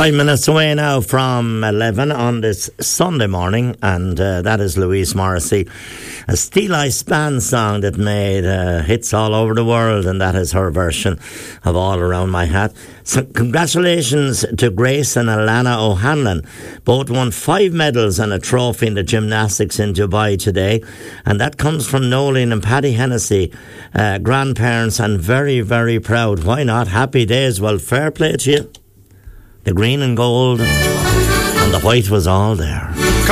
5 minutes away now from 11 on this Sunday morning, and that is Louise Morrissey, a Steel Eye Span song that made hits all over the world, and that is her version of All Around My Hat. So congratulations to Grace and Alana O'Hanlon. Both won 5 medals and a trophy in the gymnastics in Dubai today, and that comes from Nolene and Paddy Hennessy, grandparents, and very, very proud. Why not? Happy days. Well, fair play to you. The green and gold and the white was all there.